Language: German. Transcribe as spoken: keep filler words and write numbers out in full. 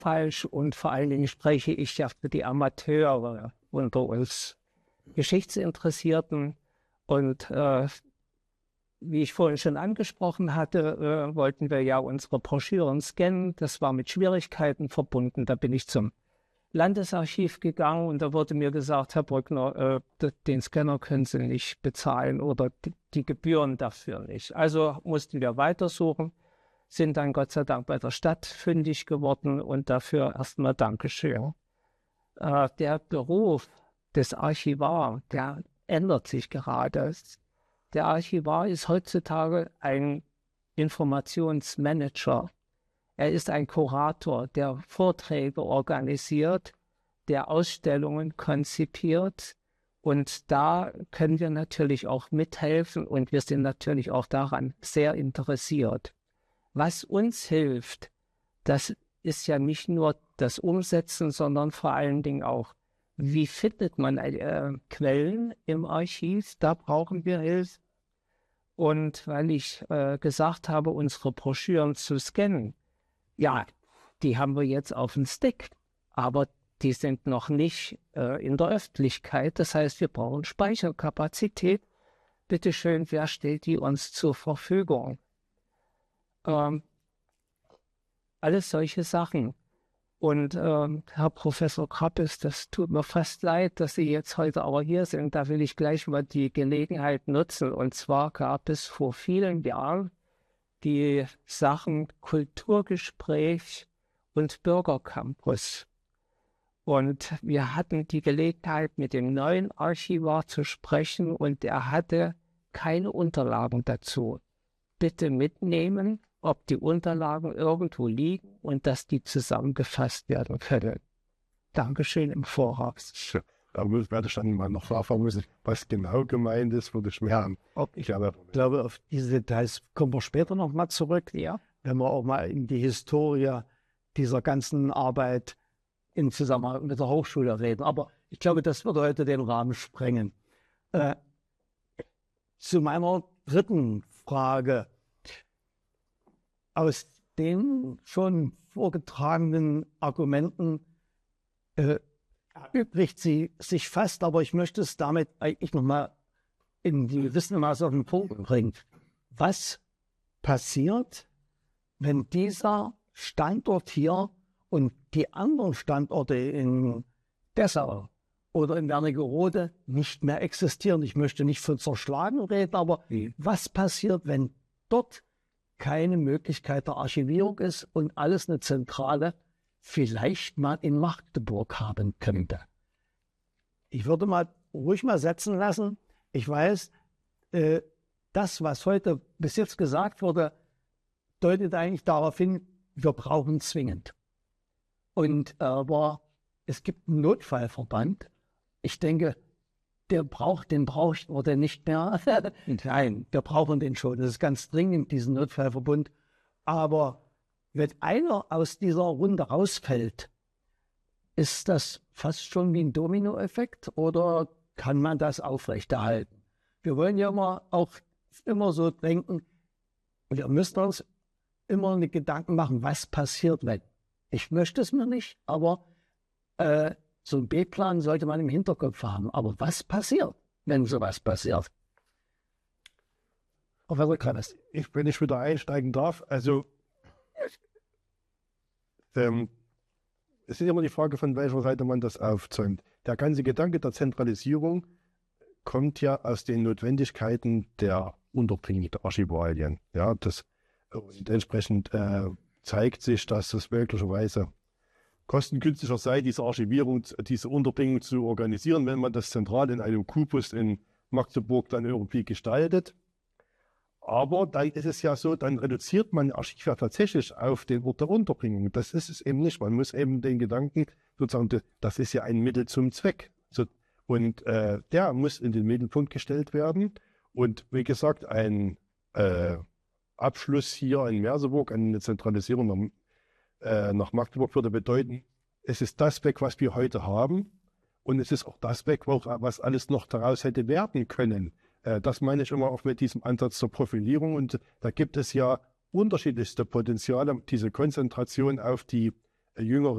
falsch und vor allen Dingen spreche ich ja für die Amateure unter uns Geschichtsinteressierten und äh, wie ich vorhin schon angesprochen hatte, äh, wollten wir ja unsere Broschüren scannen. Das war mit Schwierigkeiten verbunden. Da bin ich zum Landesarchiv gegangen und da wurde mir gesagt, Herr Brückner, äh, den Scanner können Sie nicht bezahlen oder die, die Gebühren dafür nicht. Also mussten wir weitersuchen, sind dann Gott sei Dank bei der Stadt fündig geworden und dafür erstmal Dankeschön. Äh, der Beruf des Archivars, der ändert sich gerade. Der Archivar ist heutzutage ein Informationsmanager. Er ist ein Kurator, der Vorträge organisiert, der Ausstellungen konzipiert. Und da können wir natürlich auch mithelfen und wir sind natürlich auch daran sehr interessiert. Was uns hilft, das ist ja nicht nur das Umsetzen, sondern vor allen Dingen auch, wie findet man äh, Quellen im Archiv? Da brauchen wir Hilfe. Und weil ich äh, gesagt habe, unsere Broschüren zu scannen, ja, die haben wir jetzt auf dem Stick, aber die sind noch nicht äh, in der Öffentlichkeit. Das heißt, wir brauchen Speicherkapazität. Bitte schön, wer stellt die uns zur Verfügung? Ähm, alles solche Sachen. Und ähm, Herr Professor Krappes, das tut mir fast leid, dass Sie jetzt heute aber hier sind. Da will ich gleich mal die Gelegenheit nutzen. Und zwar gab es vor vielen Jahren die Sachen Kulturgespräch und Bürgercampus. Und wir hatten die Gelegenheit, mit dem neuen Archivar zu sprechen und er hatte keine Unterlagen dazu. Bitte mitnehmen, ob die Unterlagen irgendwo liegen und dass die zusammengefasst werden können. Dankeschön im Voraus. Da werde ich dann mal noch nachfragen müssen, was genau gemeint ist, würde ich mehr haben. Ich glaube, auf diese Details kommen wir später nochmal zurück, ja, wenn wir auch mal in die Historie dieser ganzen Arbeit im Zusammenhang mit der Hochschule reden. Aber ich glaube, das würde heute den Rahmen sprengen. Äh, zu meiner dritten Frage. Aus den schon vorgetragenen Argumenten äh, erübrigt sie sich fast, aber ich möchte es damit eigentlich nochmal in die gewissermaßen auf den Punkt bringen. Was passiert, wenn dieser Standort hier und die anderen Standorte in Dessau oder in Wernigerode nicht mehr existieren? Ich möchte nicht von zerschlagen reden, aber Wie? was passiert, wenn dort keine Möglichkeit der Archivierung ist und alles eine Zentrale vielleicht mal in Magdeburg haben könnte? Ich würde mal ruhig mal setzen lassen. Ich weiß, äh, das, was heute bis jetzt gesagt wurde, deutet eigentlich darauf hin, wir brauchen zwingend. Und aber es gibt einen Notfallverband. Ich denke, der braucht, den brauchen wir denn nicht mehr. Nein, wir brauchen den schon. Das ist ganz dringend, diesen Notfallverbund. Aber wenn einer aus dieser Runde rausfällt, ist das fast schon wie ein Dominoeffekt oder kann man das aufrechterhalten? Wir wollen ja immer auch immer so denken, wir müssen uns immer eine Gedanken machen, was passiert, wenn. Ich möchte es mir nicht, aber äh, so ein B-Plan sollte man im Hinterkopf haben. Aber was passiert, wenn sowas passiert? Professor Krappes. Ich, wenn ich wieder einsteigen darf, also ähm, es ist immer die Frage, von welcher Seite man das aufzäumt. Der ganze Gedanke der Zentralisierung kommt ja aus den Notwendigkeiten der Unterbringung der Archivalien. Ja, das, und entsprechend äh, zeigt sich, dass es möglicherweise kostengünstiger sei, diese Archivierung, diese Unterbringung zu organisieren, wenn man das zentral in einem Kubus in Magdeburg dann irgendwie gestaltet. Aber dann ist es ja so, dann reduziert man Archiv ja tatsächlich auf den Ort der Unterbringung. Das ist es eben nicht. Man muss eben den Gedanken, sozusagen, das ist ja ein Mittel zum Zweck. So, und äh, der muss in den Mittelpunkt gestellt werden. Und wie gesagt, ein äh, Abschluss hier in Merseburg, eine Zentralisierung nach, äh, nach Magdeburg würde bedeuten, es ist das weg, was wir heute haben. Und es ist auch das weg, was alles noch daraus hätte werden können. Das meine ich immer auch mit diesem Ansatz zur Profilierung. Und da gibt es ja unterschiedlichste Potenziale, diese Konzentration auf die jüngere